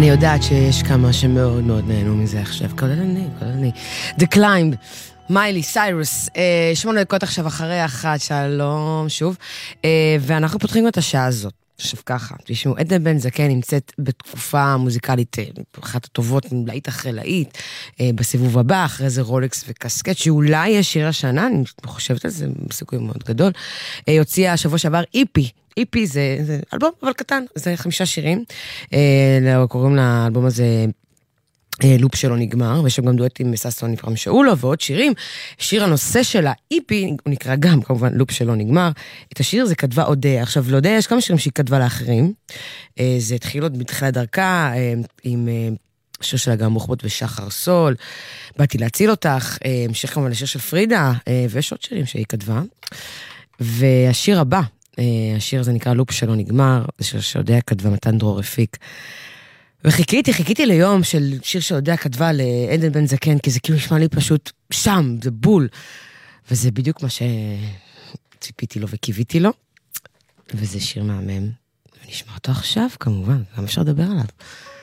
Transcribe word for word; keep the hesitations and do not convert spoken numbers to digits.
אני יודעת שיש כמה שמאוד מאוד נהנו מזה עכשיו, כולל אני, כולל אני. The Climb, מיילי, סיירוס, אה, שמונה דקות עכשיו אחרי אחת, שלום שוב, אה, ואנחנו פותחים את השעה הזאת. עכשיו ככה, תשמעו, עדנה בן זקן נמצאת בתקופה מוזיקלית, אחת הטובות, להיט אחרי להיט, בסיבוב הבא, אחרי זה רולקס וקסקט, שאולי יש שיר השנה, אני חושבת על זה, סיכוי מאוד גדול, הוציאה השבוע שעבר איפי, איפי זה, זה אלבום, אבל קטן, זה חמישה שירים, קוראים לאלבום הזה, לופ שלא נגמר, ויש גם דואט עם ססון נפרם שאולו, ועוד שירים. שיר הנושא של האיפי, הוא נקרא גם, כמובן, לופ שלא נגמר. את השיר זה כתבה אודיה. עכשיו, לאודיה יש כמה שירים שהיא כתבה לאחרים. זה התחיל עוד בתחילת דרכה, עם שיר של אגם מוחבוט ושחר סול. באתי להציל אותך, המשך כמובן לשיר של פרידה, ויש עוד שירים שהיא כתבה. והשיר הבא, השיר הזה נקרא לופ שלא נגמר, זה שיר שאודיה כתבה מתן דרור הפיק. וחיכיתי, חיכיתי ליום של שיר שיודע כתבה לעדן בן זקן, כי זה כאילו נשמע לי פשוט שם, זה בול. וזה בדיוק מה שציפיתי לו וקיוויתי לו. וזה שיר מהמם. ונשמע אותו עכשיו, כמובן, גם אפשר לדבר עליו.